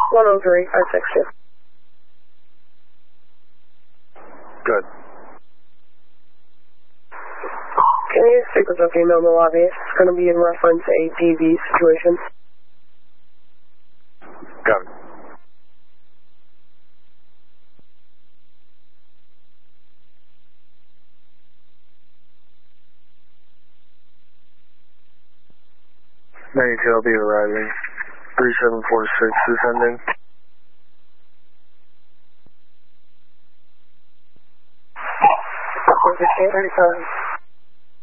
103-562. Good. Can you speak with a female in the lobby? It's going to be in reference to a DV situation. Got it. I'll be arriving. 3746 descending. Okay, 35.